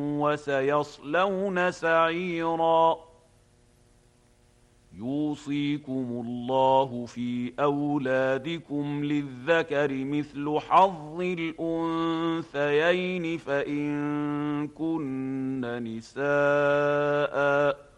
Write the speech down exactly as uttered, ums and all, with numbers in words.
وسيصلون سعيرا. يوصيكم الله في أولادكم للذكر مثل حظ الأنثيين فإن كن نساء